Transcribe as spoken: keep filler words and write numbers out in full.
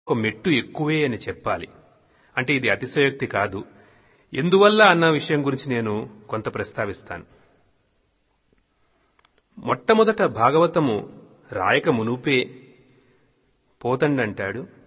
ఒక మెట్టు ఎక్కువే అని చెప్పాలి. అంటే ఇది అతిశయోక్తి కాదు. ఎందువల్ల అన్న విషయం గురించి నేను కొంత ప్రస్తావిస్తాను. మొట్టమొదట భాగవతము రాయక మునుపే పోతండంటాడు,